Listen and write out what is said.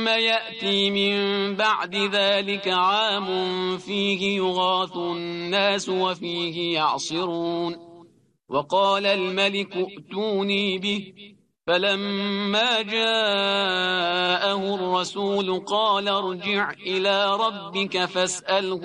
ثم يأتي من بعد ذلك عام فيه يغاث الناس وفيه يعصرون وقال الملك ائتوني به فلما جاءه الرسول قال ارجع إلى ربك فاسأله